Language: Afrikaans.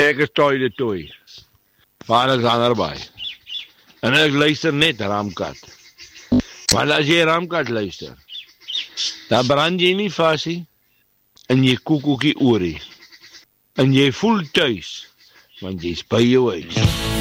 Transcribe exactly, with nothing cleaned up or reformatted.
Ek is Toy de Toy. Van Alexander Bay. En ek luister net Ramkat. Want as jy Ramkat luister, dan brand jy nie vas nie, en jy koek ook nie oor nie. En jy voel thuis, want jy's by jou huis.